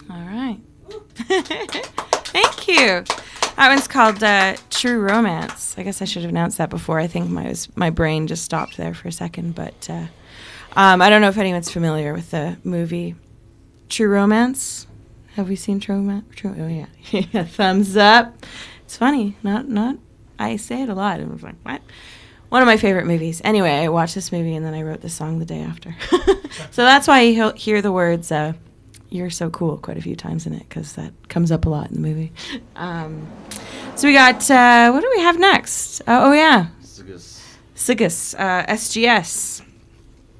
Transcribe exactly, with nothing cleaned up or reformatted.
All right. Thank you. That one's called uh, True Romance. I guess I should have announced that before. I think my was, my brain just stopped there for a second. But uh, um, I don't know if anyone's familiar with the movie True Romance. Have we seen True Romance? True, oh, yeah. yeah. Thumbs up. It's funny. Not, not. I say it a lot. And I was like, what? One of my favorite movies. Anyway, I watched this movie and then I wrote the song the day after. So that's why you hear the words uh, "You're so cool" quite a few times in it, because that comes up a lot in the movie. Um, so we got, uh, what do we have next? Uh, oh, yeah. Sigus. Sigus, uh, S G S.